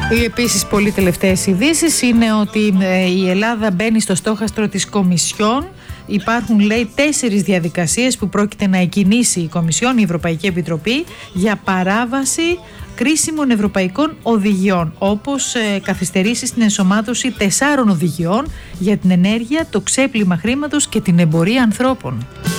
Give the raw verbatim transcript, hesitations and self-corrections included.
Οι επίσης πολύ τελευταίες ειδήσεις είναι ότι η Ελλάδα μπαίνει στο στόχαστρο της Κομισιόν. Υπάρχουν, λέει, τέσσερις διαδικασίες που πρόκειται να εκκινήσει η Κομισιόν, η Ευρωπαϊκή Επιτροπή, για παράβαση κρίσιμων ευρωπαϊκών οδηγιών, όπως ε, καθυστερήσεις στην ενσωμάτωση τεσσάρων οδηγιών για την ενέργεια, το ξέπλυμα χρήματος και την εμπορία ανθρώπων.